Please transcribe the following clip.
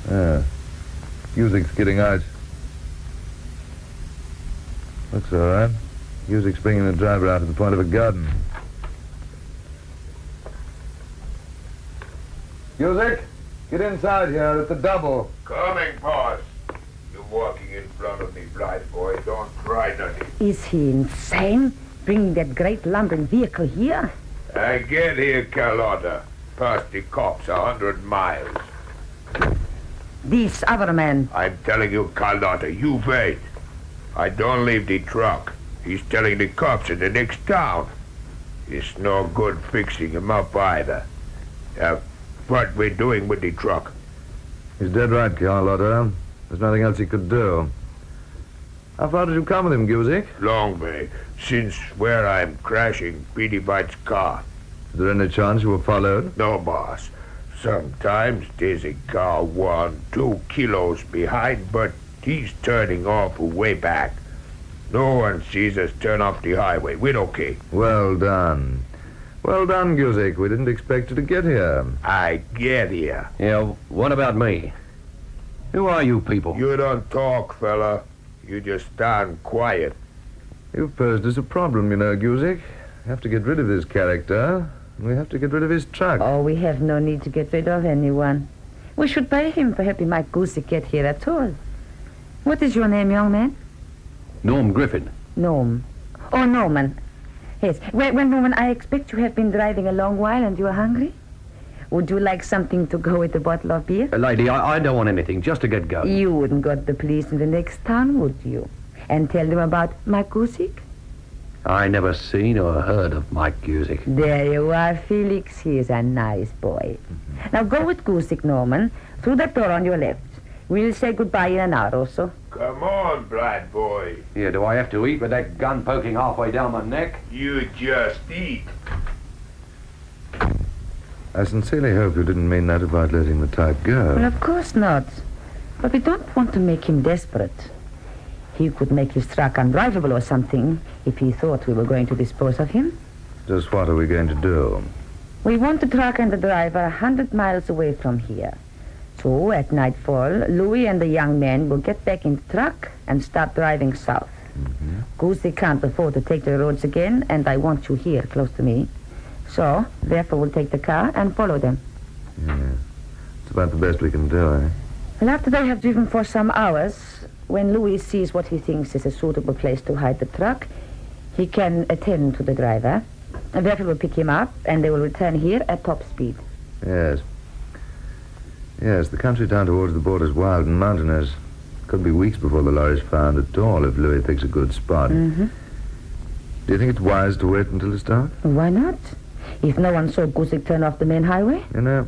Yeah. Guzik's getting out. Looks all right. Guzik's bringing the driver out to the point of a garden. Guzik, get inside here at the double. Coming, boss. You're walking in front of me, bright boy. Don't try nothing. Is he insane, bringing that great lumbering vehicle here? I get here, Carlotta. Past the cops 100 miles. This other man. I'm telling you, Carlotta, you wait. I don't leave the truck. He's telling the cops in the next town. It's no good fixing him up either. What we're doing with the truck? He's dead right, Carlotta. There's nothing else he could do. How far did you come with him, Guzik? Long way. Since where I'm crashing Petey White's car. Is there any chance you were followed? No, boss. Sometimes there's a car 1-2 kilos behind, but he's turning off way back. No one sees us turn off the highway. We're okay. Well done. Well done, Guzik. We didn't expect you to get here. I get here. Yeah, what about me? Who are you people? You don't talk, fella. You just stand quiet. You've posed us a problem, you know, Guzik. We have to get rid of this character, and we have to get rid of his truck. Oh, we have no need to get rid of anyone. We should pay him for helping Mike Guzik get here at all. What is your name, young man? Norm Griffin. Norm. Oh, Norman. Yes. Well, Norman, I expect you have been driving a long while and you are hungry. Would you like something to go with a bottle of beer? Lady, I don't want anything, just to get going. You wouldn't go to the police in the next town, would you? And tell them about Mike Guzik? I never seen or heard of Mike Guzik. There you are, Felix. He is a nice boy. Now go with Guzik, Norman, through that door on your left. We'll say goodbye in an hour or so. Come on, bright boy. Yeah, do I have to eat with that gun poking halfway down my neck? You just eat. I sincerely hope you didn't mean that about letting the type go. Well, of course not. But we don't want to make him desperate. He could make his truck undrivable or something if he thought we were going to dispose of him. Just what are we going to do? We want the truck and the driver 100 miles away from here. So, at nightfall, Louis and the young man will get back in the truck and start driving south. Guzik can't afford to take the roads again, and I want you here, close to me. So, therefore, we'll take the car and follow them. Yeah. It's about the best we can do, eh? Well, after they have driven for some hours, when Louis sees what he thinks is a suitable place to hide the truck, he can attend to the driver. And therefore, will pick him up, and they will return here at top speed. Yes. Yes, the country down towards the border is wild and mountainous. Could be weeks before the lorry's found at all if Louis picks a good spot. Mm-hmm. Do you think it's wise to wait until it's dark? Why not? If no one saw Guzik turn off the main highway? You know,